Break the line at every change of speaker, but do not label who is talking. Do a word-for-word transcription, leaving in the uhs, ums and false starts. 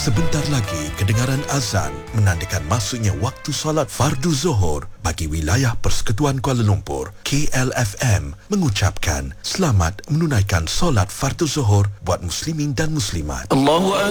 Sebentar lagi kedengaran azan menandakan masuknya waktu solat fardu Zuhur bagi wilayah Persekutuan Kuala Lumpur. K L F M mengucapkan selamat menunaikan solat fardu Zuhur buat muslimin dan muslimat.
Allahu